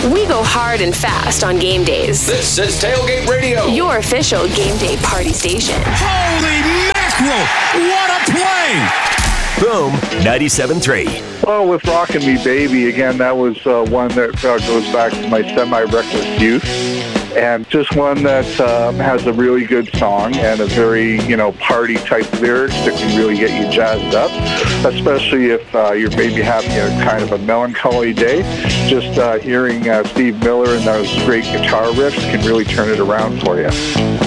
We go hard and fast on game days. This is Tailgate Radio, your official game day party station. Holy mackerel! What a play! Boom 97.3. Well, with Rockin' Me Baby, again, that was one that goes back to my semi-reckless youth. And just one that has a really good song and a very, party-type lyrics that can really get you jazzed up, especially if you're maybe having a kind of a melancholy day. Just hearing Steve Miller and those great guitar riffs can really turn it around for you.